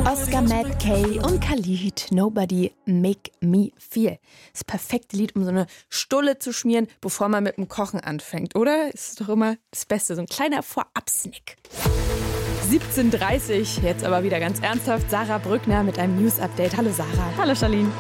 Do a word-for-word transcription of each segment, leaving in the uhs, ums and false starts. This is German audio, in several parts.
Oscar Matt Kay und Khalid, Nobody Make Me Feel. Das perfekte Lied, um so eine Stulle zu schmieren, bevor man mit dem Kochen anfängt, oder? Ist doch immer das Beste, so ein kleiner Vorab-Snack. siebzehn Uhr dreißig, jetzt aber wieder ganz ernsthaft. Sarah Brückner mit einem News-Update. Hallo Sarah. Hallo Charlene.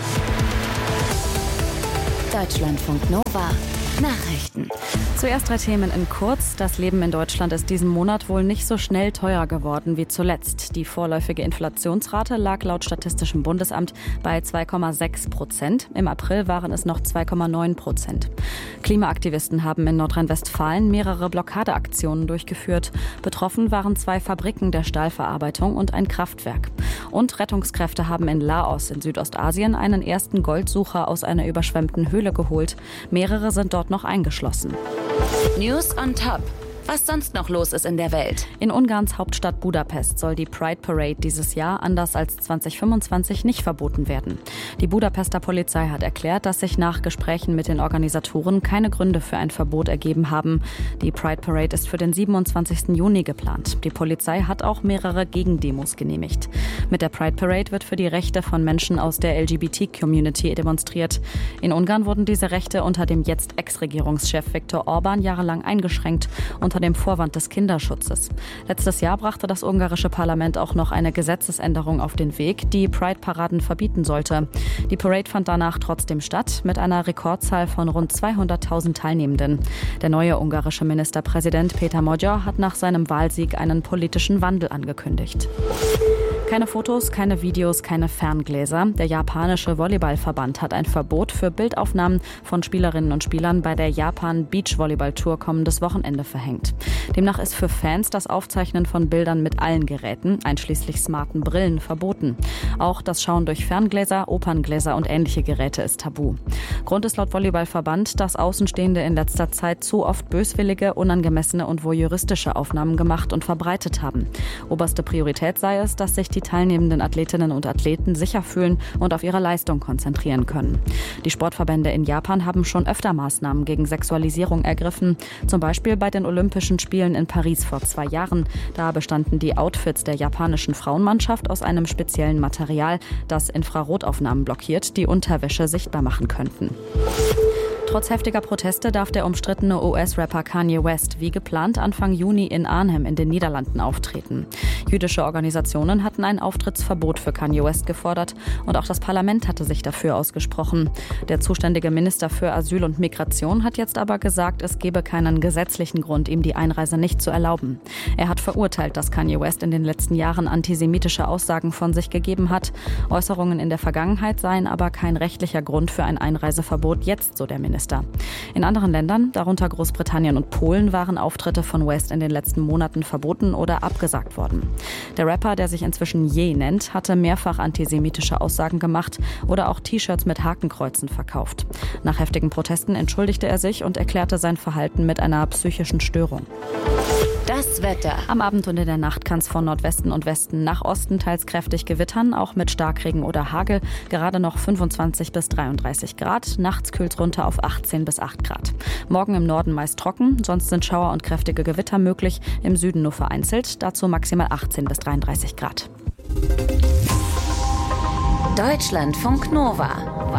Deutschlandfunk Nova. Nachrichten. Zuerst drei Themen in kurz. Das Leben in Deutschland ist diesen Monat wohl nicht so schnell teuer geworden wie zuletzt. Die vorläufige Inflationsrate lag laut Statistischem Bundesamt bei zwei Komma sechs Prozent. Im April waren es noch zwei Komma neun Prozent. Klimaaktivisten haben in Nordrhein-Westfalen mehrere Blockadeaktionen durchgeführt. Betroffen waren zwei Fabriken der Stahlverarbeitung und ein Kraftwerk. Und Rettungskräfte haben in Laos in Südostasien einen ersten Goldsucher aus einer überschwemmten Höhle geholt. Mehrere sind dort noch eingeschlossen. News on Top. Was sonst noch los ist in der Welt. In Ungarns Hauptstadt Budapest soll die Pride Parade dieses Jahr anders als zwanzig fünfundzwanzig nicht verboten werden. Die Budapester Polizei hat erklärt, dass sich nach Gesprächen mit den Organisatoren keine Gründe für ein Verbot ergeben haben. Die Pride Parade ist für den siebenundzwanzigsten Juni geplant. Die Polizei hat auch mehrere Gegendemos genehmigt. Mit der Pride Parade wird für die Rechte von Menschen aus der L G B T-Community demonstriert. In Ungarn wurden diese Rechte unter dem jetzt Ex-Regierungschef Viktor Orbán jahrelang eingeschränkt, unter dem Vorwand des Kinderschutzes. Letztes Jahr brachte das ungarische Parlament auch noch eine Gesetzesänderung auf den Weg, die Pride-Paraden verbieten sollte. Die Parade fand danach trotzdem statt, mit einer Rekordzahl von rund zweihunderttausend Teilnehmenden. Der neue ungarische Ministerpräsident Péter Magyar hat nach seinem Wahlsieg einen politischen Wandel angekündigt. Keine Fotos, keine Videos, keine Ferngläser. Der japanische Volleyballverband hat ein Verbot für Bildaufnahmen von Spielerinnen und Spielern bei der Japan Beach Volleyball Tour kommendes Wochenende verhängt. Demnach ist für Fans das Aufzeichnen von Bildern mit allen Geräten, einschließlich smarten Brillen, verboten. Auch das Schauen durch Ferngläser, Operngläser und ähnliche Geräte ist tabu. Grund ist laut Volleyballverband, dass Außenstehende in letzter Zeit zu oft böswillige, unangemessene und voyeuristische Aufnahmen gemacht und verbreitet haben. Oberste Priorität sei es, dass sich die teilnehmenden Athletinnen und Athleten sicher fühlen und auf ihre Leistung konzentrieren können. Die Sportverbände in Japan haben schon öfter Maßnahmen gegen Sexualisierung ergriffen, zum Beispiel bei den Olympischen Spielen in Paris vor zwei Jahren. Da bestanden die Outfits der japanischen Frauenmannschaft aus einem speziellen Material, das Infrarotaufnahmen blockiert, die Unterwäsche sichtbar machen könnten. Trotz heftiger Proteste darf der umstrittene U S-Rapper Kanye West wie geplant Anfang Juni in Arnhem in den Niederlanden auftreten. Jüdische Organisationen hatten ein Auftrittsverbot für Kanye West gefordert und auch das Parlament hatte sich dafür ausgesprochen. Der zuständige Minister für Asyl und Migration hat jetzt aber gesagt, es gebe keinen gesetzlichen Grund, ihm die Einreise nicht zu erlauben. Er hat verurteilt, dass Kanye West in den letzten Jahren antisemitische Aussagen von sich gegeben hat. Äußerungen in der Vergangenheit seien aber kein rechtlicher Grund für ein Einreiseverbot jetzt, so der Minister. In anderen Ländern, darunter Großbritannien und Polen, waren Auftritte von West in den letzten Monaten verboten oder abgesagt worden. Der Rapper, der sich inzwischen Ye nennt, hatte mehrfach antisemitische Aussagen gemacht oder auch T-Shirts mit Hakenkreuzen verkauft. Nach heftigen Protesten entschuldigte er sich und erklärte sein Verhalten mit einer psychischen Störung. Das Wetter. Am Abend und in der Nacht kann es von Nordwesten und Westen nach Osten teils kräftig gewittern, auch mit Starkregen oder Hagel. Gerade noch fünfundzwanzig bis dreiunddreißig Grad. Nachts kühlt es runter auf achtzehn bis acht Grad. Morgen im Norden meist trocken, sonst sind Schauer und kräftige Gewitter möglich. Im Süden nur vereinzelt, dazu maximal achtzehn bis dreiunddreißig Grad. Deutschlandfunk Nova.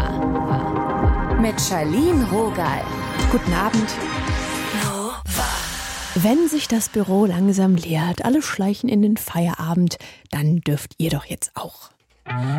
Mit Charlene Rogal. Guten Abend. Wenn sich das Büro langsam leert, alle schleichen in den Feierabend, dann dürft ihr doch jetzt auch.